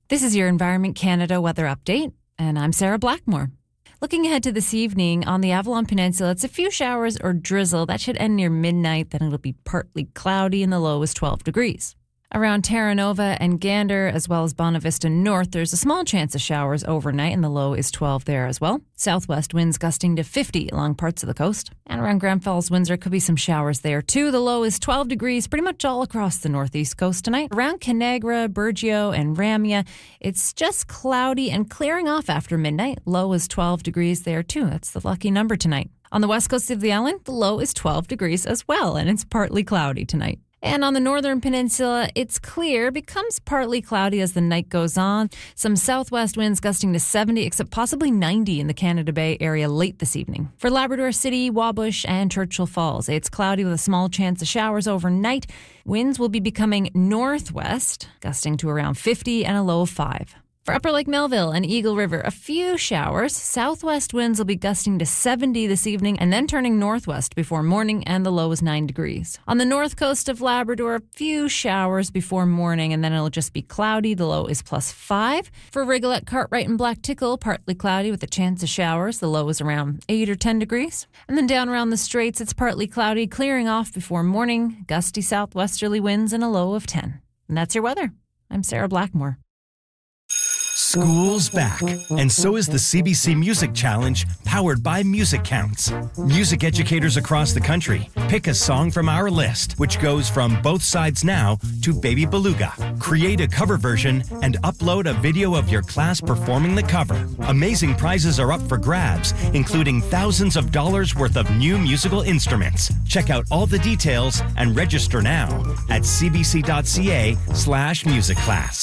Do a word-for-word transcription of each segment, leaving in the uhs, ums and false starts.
This is your Environment Canada weather update, and I'm Sarah Blackmore. Looking ahead to this evening, on the Avalon Peninsula, it's a few showers or drizzle. That should end near midnight. Then it'll be partly cloudy, and the low is twelve degrees. Around Terra Nova and Gander, as well as Bonavista North, there's a small chance of showers overnight, and the low is twelve there as well. Southwest winds gusting to fifty along parts of the coast. And around Grand Falls, Windsor, could be some showers there too. The low is twelve degrees pretty much all across the northeast coast tonight. Around Canagra, Burgeo, and Ramia, it's just cloudy and clearing off after midnight. Low is twelve degrees there too. That's the lucky number tonight. On the west coast of the island, the low is twelve degrees as well, and it's partly cloudy tonight. And on the northern peninsula, it's clear, becomes partly cloudy as the night goes on. Some southwest winds gusting to seventy, except possibly ninety in the Canada Bay area late this evening. For Labrador City, Wabush, and Churchill Falls, it's cloudy with a small chance of showers overnight. Winds will be becoming northwest, gusting to around fifty and a low of five. For Upper Lake Melville and Eagle River, a few showers. Southwest winds will be gusting to seventy this evening and then turning northwest before morning, and the low is nine degrees. On the north coast of Labrador, a few showers before morning, and then it'll just be cloudy. The low is plus five. For Rigolette, Cartwright, and Black Tickle, partly cloudy with a chance of showers. The low is around eight or ten degrees. And then down around the Straits, it's partly cloudy, clearing off before morning. Gusty southwesterly winds and a low of ten. And that's your weather. I'm Sarah Blackmore. School's back, and so is the C B C Music Challenge, powered by Music Counts. Music educators across the country pick a song from our list, which goes from Both Sides Now to Baby Beluga. Create a cover version and upload a video of your class performing the cover. Amazing prizes are up for grabs, including thousands of dollars worth of new musical instruments. Check out all the details and register now at cbc.ca slash music class.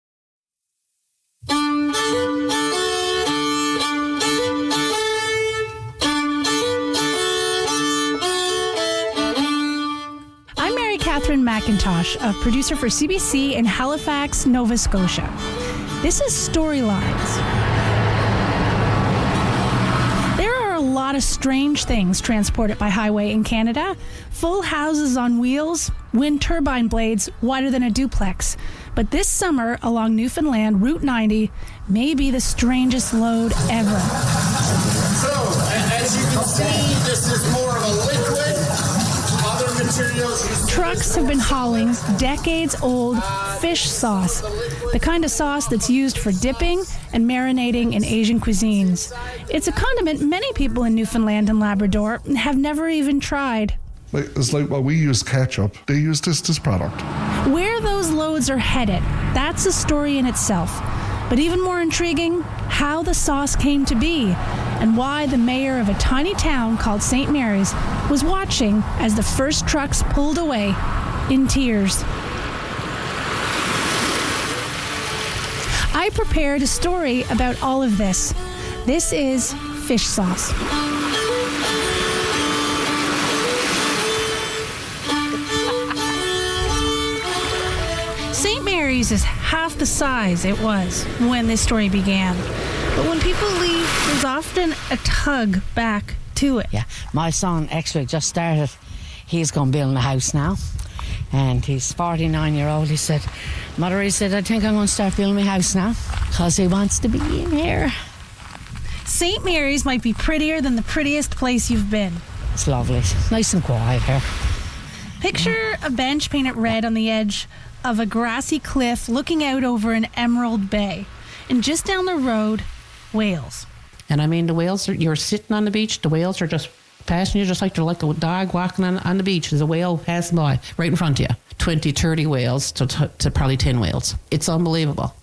Catherine McIntosh, a producer for C B C in Halifax, Nova Scotia. This is Storylines. There are a lot of strange things transported by highway in Canada. Full houses on wheels, wind turbine blades wider than a duplex. But this summer along Newfoundland, Route ninety may be the strangest load ever. So, as you can see, this is more of a liquid. Trucks have been hauling decades-old fish sauce, the kind of sauce that's used for dipping and marinating in Asian cuisines. It's a condiment many people in Newfoundland and Labrador have never even tried. It's like what we use ketchup. They use this, this product. Where those loads are headed, that's a story in itself. But even more intriguing, how the sauce came to be and why the mayor of a tiny town called Saint Mary's was watching as the first trucks pulled away in tears. I prepared a story about all of this. This is Fish Sauce. Saint Mary's is half the size it was when this story began. But when people leave, there's often a tug back to it. Yeah, my son actually just started. He's going to build a house now. And he's forty-nine year old. He said, Mother, he said, I think I'm going to start building my house now because he wants to be in here. Saint Mary's might be prettier than the prettiest place you've been. It's lovely. Nice and quiet here. Picture a bench painted red on the edge of a grassy cliff looking out over an emerald bay. And just down the road, whales. And I mean, the whales, are, you're sitting on the beach, the whales are just passing you just like they're like a dog walking on, on the beach. There's a whale passing by right in front of you. twenty, thirty whales to, to, to probably ten whales. It's unbelievable.